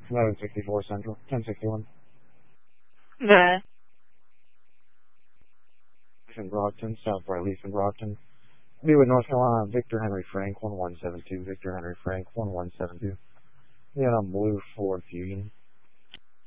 1164 Central, 1061. Okay. In Brockton, South Leaf in Brockton. Be with North Carolina, Victor Henry Frank, 1172, Victor Henry Frank, 1172. Yeah, I'm Blue Ford Fusion.